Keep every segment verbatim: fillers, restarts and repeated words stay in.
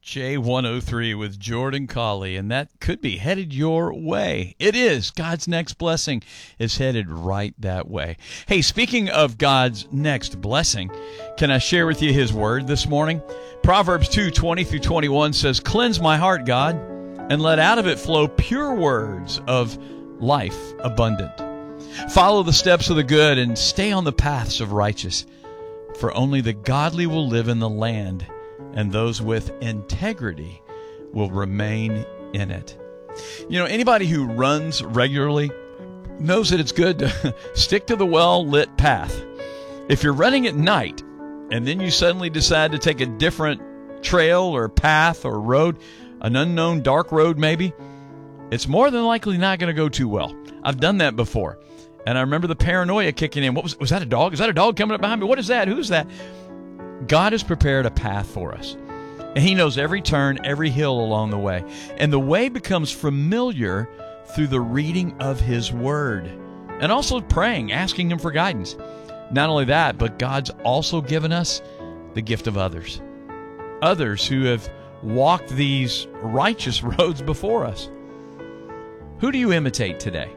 J one oh three with Jordan Colley, and that could be headed your way. It is. God's next blessing is headed right that way. Hey, speaking of God's next blessing, can I share with you His Word this morning? Proverbs two twenty through twenty-one says, "Cleanse my heart, God, and let out of it flow pure words of life abundant. Follow the steps of the good and stay on the paths of righteous, for only the godly will live in the land, and those with integrity will remain in it." You know, anybody who runs regularly knows that it's good to stick to the well-lit path. If you're running at night and then you suddenly decide to take a different trail or path or road, an unknown dark road maybe, it's more than likely not going to go too well. I've done that before, and I remember the paranoia kicking in. What was, was that a dog? Is that a dog coming up behind me? What is that? Who's that? God has prepared a path for us, and He knows every turn, every hill along the way. And the way becomes familiar through the reading of His Word, and also praying, asking Him for guidance. Not only that, but God's also given us the gift of others. Others who have walked these righteous roads before us. Who do you imitate today?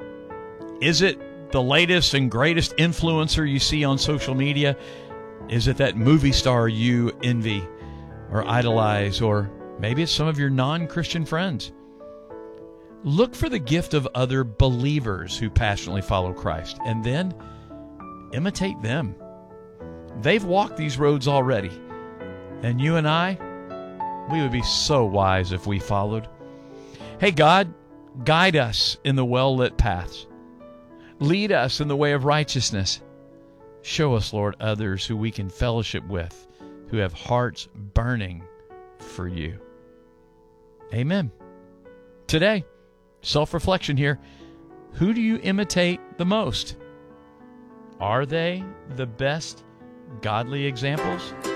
Is it the latest and greatest influencer you see on social media? Is it that movie star you envy or idolize? Or maybe it's some of your non-Christian friends. Look for the gift of other believers who passionately follow Christ, and then imitate them. They've walked these roads already, and you and I, we would be so wise if we followed. Hey, God, guide us in the well-lit paths. Lead us in the way of righteousness. Show us, Lord, others who we can fellowship with, who have hearts burning for you. Amen. Today, self-reflection here. Who do you imitate the most? Are they the best godly examples?